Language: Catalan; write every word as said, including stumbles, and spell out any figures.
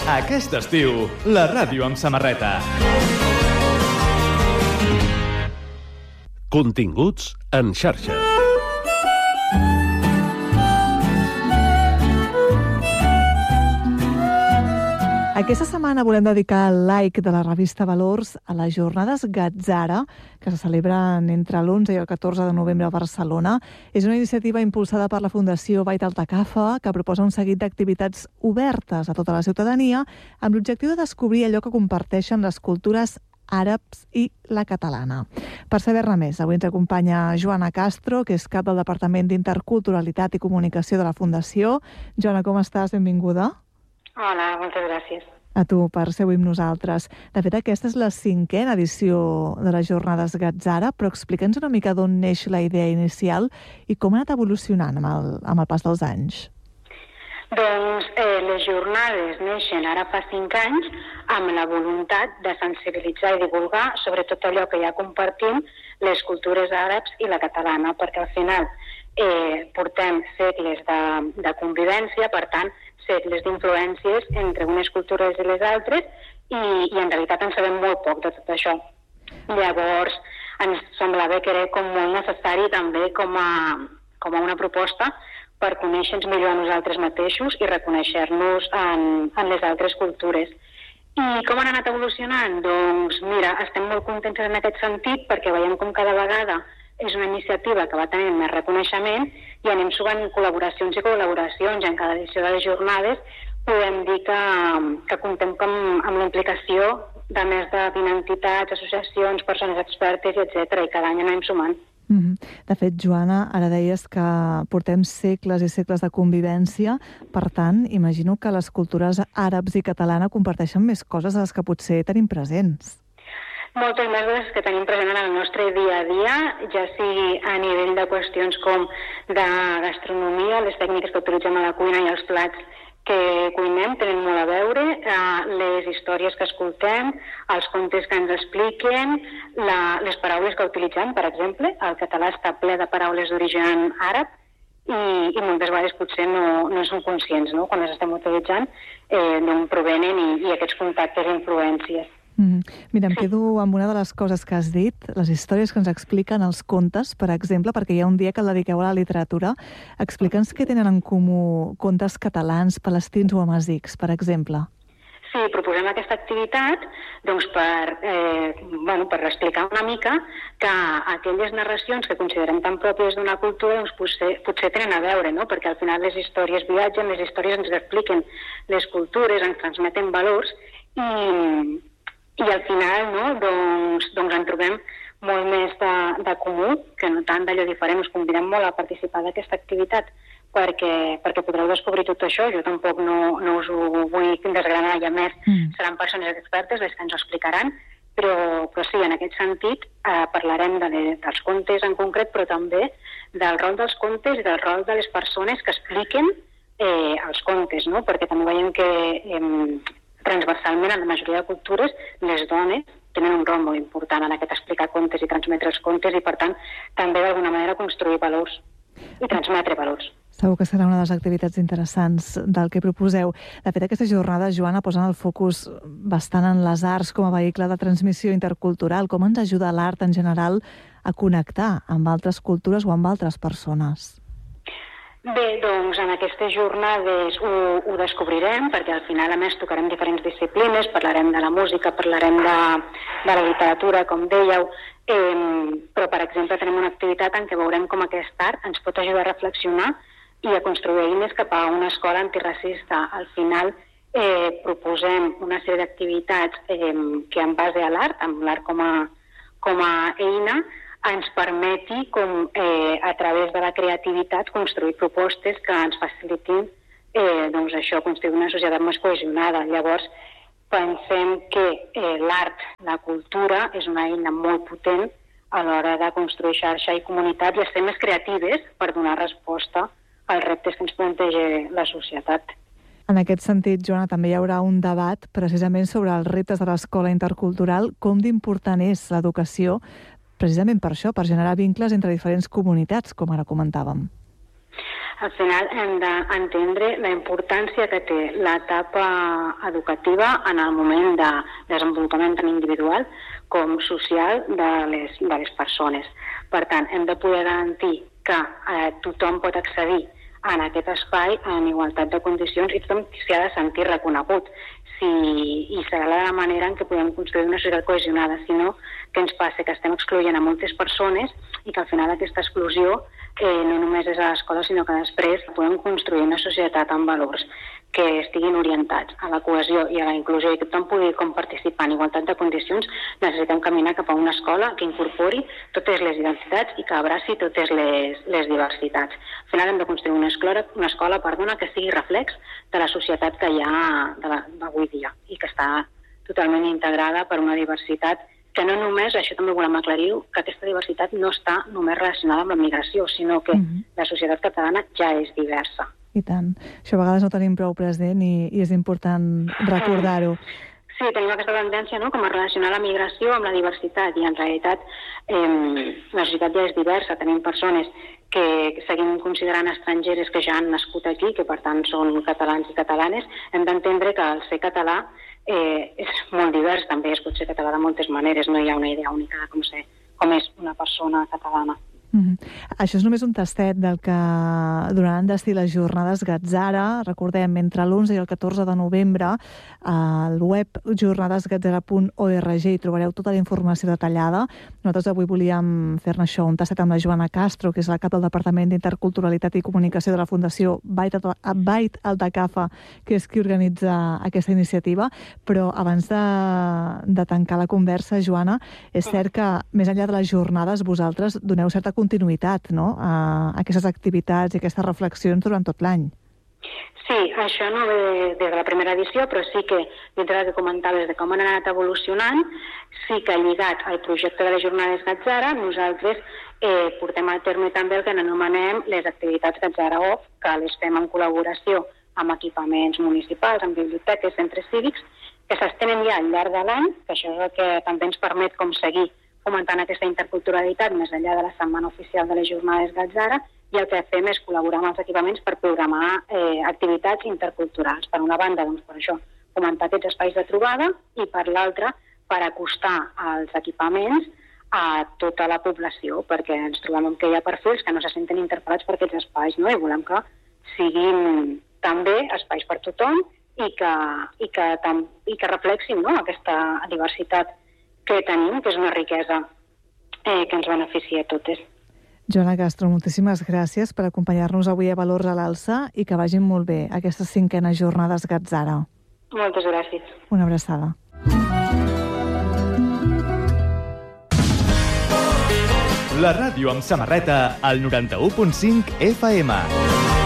Aquest estiu, la ràdio amb samarreta. Continguts en xarxa. Aquesta setmana volem dedicar el like de la revista Valors a les jornades Gatzara, que se celebren entre l'onze i el catorze de novembre a Barcelona. És una iniciativa impulsada per la Fundació Bait Altacafa, que proposa un seguit d'activitats obertes a tota la ciutadania amb l'objectiu de descobrir allò que comparteixen les cultures àrabs i la catalana. Per saber-ne més, avui ens acompanya Joana Castro, que és cap del Departament d'Interculturalitat i Comunicació de la Fundació. Joana, com estàs? Benvinguda. Hola, moltes gràcies. A tu per ser avui amb nosaltres. De fet, aquesta és la cinquena edició de les jornades Gatzara, però explica'ns una mica d'on neix la idea inicial i com ha anat evolucionant amb el, amb el pas dels anys. Doncs eh, les jornades neixen ara fa cinc anys amb la voluntat de sensibilitzar i divulgar sobre tot allò que ja compartim les cultures àrabs i la catalana, perquè al final eh, portem segles de, de convivència, per tant, segles d'influències entre unes cultures i les altres i, i en realitat en sabem molt poc de tot això. Llavors, ens semblava que era com molt necessari també com a, com a una proposta per conèixer-nos millor a nosaltres mateixos i reconèixer-nos en, en les altres cultures. I com han anat evolucionant? Doncs mira, estem molt contents en aquest sentit perquè veiem com cada vegada és una iniciativa que va tenint més reconeixement i anem sumant col·laboracions i col·laboracions. En cada edició de les jornades podem dir que, que comptem com, amb la implicació de més de vint entitats, associacions, persones expertes, etcètera, i cada any anem sumant. Mm-hmm. De fet, Joana, ara deies que portem segles i segles de convivència, per tant, imagino que les cultures àrabs i catalana comparteixen més coses de les que potser tenim presents. Moltes més coses que tenim present en el nostre dia a dia, ja sigui a nivell de qüestions com de gastronomia, les tècniques que utilitzem a la cuina i els plats que cuinem tenen molt a veure, eh, les històries que escoltem, els contes que ens expliquen, la, les paraules que utilitzem, per exemple, el català està ple de paraules d'origen àrab i, i moltes vegades potser no, no som conscients, no?, quan les estem utilitzant, eh, d'on provenen i, i aquests contactes i influències. Mm. Mira, em quedo amb una de les coses que has dit, les històries que ens expliquen els contes, per exemple, perquè hi ha un dia que el dediqueu a la literatura. Explica'ns què tenen en comú contes catalans, palestins o amazics, per exemple. Sí, proposem aquesta activitat doncs, per, eh, bueno, per explicar una mica que aquelles narracions que considerem tan pròpies d'una cultura doncs, potser, potser tenen a veure, no? Perquè al final les històries viatgen, les històries ens expliquen les cultures, ens transmeten valors i... I al final, no, doncs, doncs en trobem molt més de, de comú, que no tant d'allò diferent. Us convidem molt a participar d'aquesta activitat perquè, perquè podreu descobrir tot això. Jo tampoc no, no us ho vull desgranar, i a més mm. seran persones expertes les que ens ho explicaran, però, però sí, en aquest sentit eh, parlarem de, dels contes en concret, però també del rol dels contes i del rol de les persones que expliquen eh, els contes, no? Perquè també veiem que... Eh, transversalment, en la majoria de cultures, les dones tenen un rol molt important en aquest explicar contes i transmetre els contes i, per tant, també d'alguna manera construir valors i transmetre valors. Segur que serà una de les activitats interessants del que proposeu. De fet, aquesta jornada, Joana, posen el focus bastant en les arts com a vehicle de transmissió intercultural. Com ens ajuda l'art en general a connectar amb altres cultures o amb altres persones? Bé, doncs en aquestes jornades ho, ho descobrirem, perquè al final a més tocarem diferents disciplines, parlarem de la música, parlarem de, de la literatura, com dèieu, eh, però per exemple tenim una activitat en què veurem com aquest art ens pot ajudar a reflexionar i a construir eines cap a una escola antiracista. Al final eh, proposem una sèrie d'activitats eh, que en base a l'art, amb l'art com a, com a eina, ens permeti, com, eh, a través de la creativitat, construir propostes que ens facilitin eh, doncs això, construir una societat més cohesionada. Llavors, pensem que eh, l'art, la cultura, és una eina molt potent a l'hora de construir xarxa i comunitat i ser més creatives per donar resposta als reptes que ens planteja la societat. En aquest sentit, Joana, també hi haurà un debat precisament sobre els reptes de l'escola intercultural, com d'important és l'educació precisament per això, per generar vincles entre diferents comunitats, com ara comentàvem. Al final hem d'entendre la importància que té l'etapa educativa en el moment de desenvolupament tant individual com social de les, de les persones. Per tant, hem de poder garantir que eh, tothom pot accedir en aquest espai en igualtat de condicions i tothom s'hi ha de sentir reconegut. Si, i serà la manera en què podem construir una societat cohesionada, sinó que ens passa que estem excloent a moltes persones i que al final aquesta exclusió eh, no només és a l'escola, sinó que després podem construir una societat amb valors que estiguin orientats a la cohesió i a la inclusió i que tothom pugui com participar en igualtat de condicions. Necessitem caminar cap a una escola que incorpori totes les identitats i que abraci totes les, les diversitats. Al final hem de construir una escola, una escola perdona, que sigui reflex de la societat que hi ha d'avui dia i que està totalment integrada per una diversitat que no només, això també volem aclarir-ho, que aquesta diversitat no està només relacionada amb la migració, sinó que mm-hmm. la societat catalana ja és diversa. I tant. Això a vegades no tenim prou present i, i és important recordar-ho. Sí, tenim aquesta tendència, no?, com a relacionar la migració amb la diversitat i en realitat eh, la societat ja és diversa. Tenim persones que seguim considerant estrangeres que ja han nascut aquí, que per tant són catalans i catalanes. Hem d'entendre que el ser català eh, és molt divers, també es pot ser català de moltes maneres, no hi ha una idea única de com, ser, com és una persona catalana. Mm-hmm. Això és només un tastet del que donaran destí les jornades Gatzara. Recordem, entre l'onze i el catorze de novembre al web jornades gatzara punt org hi trobareu tota la informació detallada. Nosaltres avui volíem fer-ne això, un tastet amb la Joana Castro, que és la cap del Departament d'Interculturalitat i Comunicació de la Fundació Bait Altacafa, que és qui organitza aquesta iniciativa. Però abans de, de tancar la conversa, Joana, és cert que més enllà de les jornades vosaltres doneu certa continuïtat, no?, a aquestes activitats i aquestes reflexions durant tot l'any. Sí, això no ve des de la primera edició, però sí que, dintre del que comentaves de com han anat evolucionant, sí que lligat al projecte de les jornades Gatzara, nosaltres eh, portem a terme també el que anomenem les activitats Gatzara Off, que les fem en col·laboració amb equipaments municipals, amb biblioteques, centres cívics, que s'estenen ja al llarg de l'any, que això és el que també ens permet com seguir fomentant aquesta interculturalitat més enllà de la setmana oficial de les jornades Gatzara, i el que fem és col·laborar amb els equipaments per programar eh, activitats interculturals. Per una banda, doncs, per això, fomentar aquests espais de trobada, i per l'altra, per acostar els equipaments a tota la població, perquè ens trobem que hi ha perfils que no se senten interpel·lats per aquests espais, no? I volem que siguin també espais per tothom i que, i que, tam, i que reflexin, no?, aquesta diversitat que tenim, que és una riquesa eh, que ens beneficia a totes. Joana Castro, moltíssimes gràcies per acompanyar-nos avui a Valors a l'Alça i que vagin molt bé aquestes cinquenes jornades Gatzara. Moltes gràcies. Una abraçada. La ràdio amb samarreta al noranta-u punt cinc F M.